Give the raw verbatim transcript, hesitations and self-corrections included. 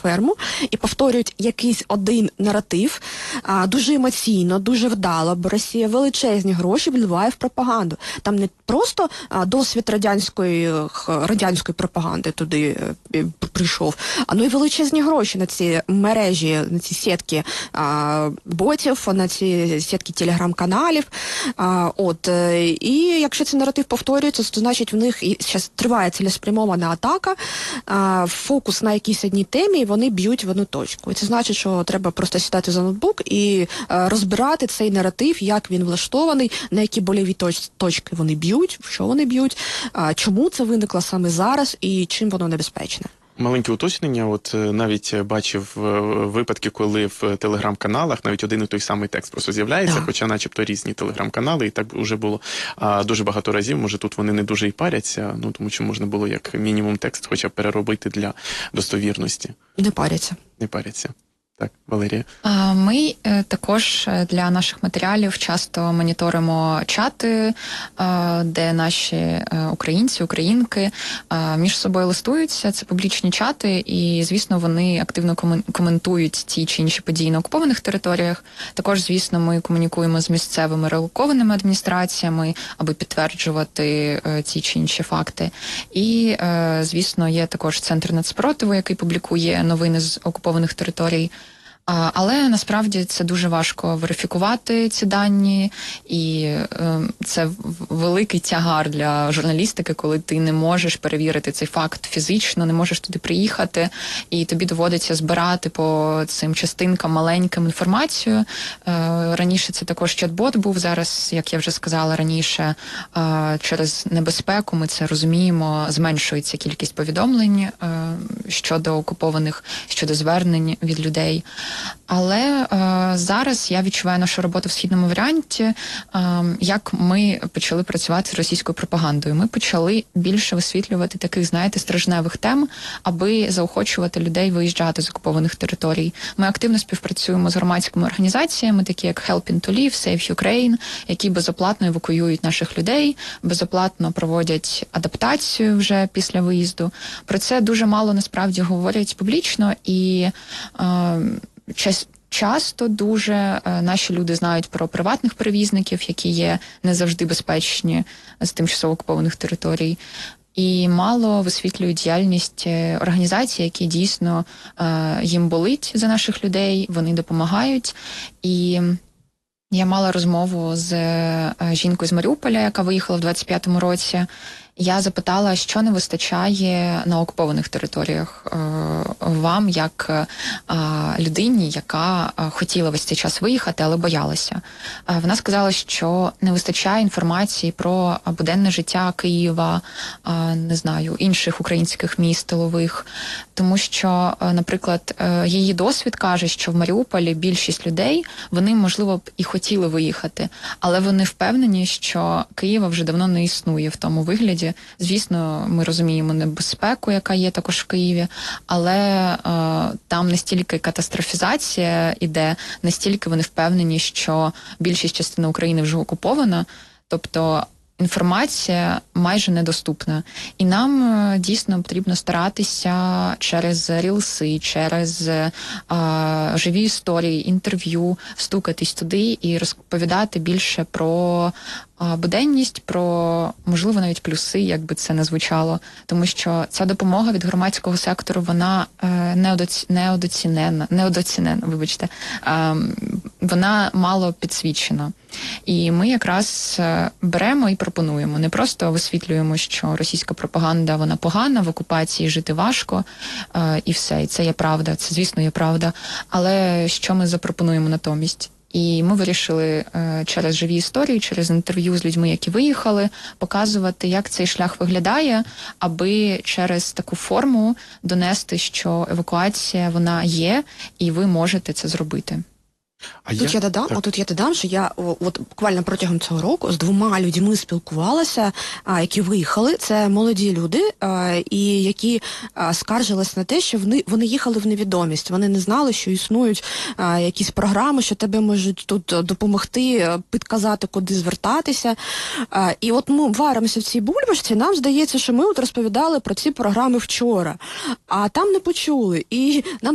ферму і повторюють якийсь один наратив, а, дуже емоційно, дуже вдало, бо Росія величезні гроші вливає в пропаганду. Там не просто а, досвід радянської, радянської пропаганди туди е, прийшов, а ну і величезні гроші на ці мережі, на ці сітки а, ботів, на ці сітки телеграм-каналів. А, от, е, і якщо цей наратив повторюється, то значить в них і зараз триває цілеспрямована атака, а, фокус на якійсь одній темі, і вони б'ють в одну точку. І це значить, що треба просто сідати за ноутбук і а, розбирати цей наратив, як він влаштований, на які больові точ точки вони б'ють, в що вони б'ють, а, чому це виникло саме зараз і чим воно небезпечне. Маленьке уточнення, от навіть бачив випадки, коли в телеграм-каналах навіть один і той самий текст просто з'являється, да. Хоча начебто різні телеграм-канали, і так вже було а, дуже багато разів, може тут вони не дуже і паряться, ну тому що можна було як мінімум текст хоча б переробити для достовірності. Не паряться. Не паряться. Так, Валерія. Ми також для наших матеріалів часто моніторимо чати, де наші українці, українки між собою листуються. Це публічні чати, і, звісно, вони активно коментують ті чи інші події на окупованих територіях. Також, звісно, ми комунікуємо з місцевими релокованими адміністраціями, аби підтверджувати ті чи інші факти. І, звісно, є також Центр нацпротиву, який публікує новини з окупованих територій. Але насправді це дуже важко верифікувати ці дані, і е, це великий тягар для журналістики, коли ти не можеш перевірити цей факт фізично, не можеш туди приїхати, і тобі доводиться збирати по цим частинкам маленьким інформацію. Е, раніше це також чат-бот був, зараз, як я вже сказала раніше, е, через небезпеку, ми це розуміємо, зменшується кількість повідомлень е, щодо окупованих, щодо звернень від людей. Але е, зараз я відчуваю нашу роботу в східному варіанті, е, як ми почали працювати з російською пропагандою. Ми почали більше висвітлювати таких, знаєте, стражневих тем, аби заохочувати людей виїжджати з окупованих територій. Ми активно співпрацюємо з громадськими організаціями, такі як Helping to Live, Save Ukraine, які безоплатно евакуюють наших людей, безоплатно проводять адаптацію вже після виїзду. Про це дуже мало насправді говорять публічно, і е, часто дуже е, наші люди знають про приватних перевізників, які є не завжди безпечні з тимчасово окупованих територій. І мало висвітлюють діяльність організацій, які дійсно е, їм болить за наших людей, вони допомагають. І я мала розмову з е, жінкою з Маріуполя, яка виїхала в двадцять п'ятому році. Я запитала, що не вистачає на окупованих територіях е, вам, як е, людині, яка е, хотіла весь цей час виїхати, але боялася. Е, вона сказала, що не вистачає інформації про буденне життя Києва, е, не знаю, інших українських міст тилових, тому що, е, наприклад, е, її досвід каже, що в Маріуполі більшість людей, вони, можливо, б і хотіли виїхати, але вони впевнені, що Києва вже давно не існує в тому вигляді. Звісно, ми розуміємо небезпеку, яка є також в Києві, але е, там настільки катастрофізація іде, настільки вони впевнені, що більшість частини України вже окупована, тобто інформація майже недоступна. І нам е, дійсно потрібно старатися через рілси, через е, живі історії, інтерв'ю, стукатись туди і розповідати більше про буденність, про, можливо, навіть плюси, як би це не звучало. Тому що ця допомога від громадського сектору, вона е, неодоцінена, неодоцінена, вибачте, е, вона мало підсвічена. І ми якраз беремо і пропонуємо. Не просто висвітлюємо, що російська пропаганда, вона погана, в окупації жити важко, е, і все. І це є правда, це, звісно, є правда. Але що ми запропонуємо натомість? І ми вирішили е, через живі історії, через інтерв'ю з людьми, які виїхали, показувати, як цей шлях виглядає, аби через таку форму донести, що евакуація, вона є, і ви можете це зробити. А тут я, я додам, отут я додам, що я о, от буквально протягом цього року з двома людьми спілкувалася, а, які виїхали. Це молоді люди, а, і які а, скаржились на те, що вони, вони їхали в невідомість. Вони не знали, що існують а, якісь програми, що тебе можуть тут допомогти, підказати, куди звертатися. А, і от ми варимося в цій бульбашці, нам здається, що ми от розповідали про ці програми вчора, а там не почули. І нам